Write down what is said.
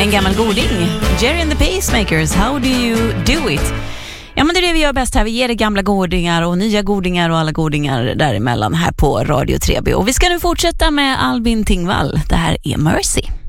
En gammal goding. Jerry and the Pacemakers, How do you do it? Ja, men det är det vi gör bäst här. Vi ger det gamla godingar och nya godingar och alla godingar däremellan här på Radio 3B. Och vi ska nu fortsätta med Albin Tingvall. Det här är Mercy.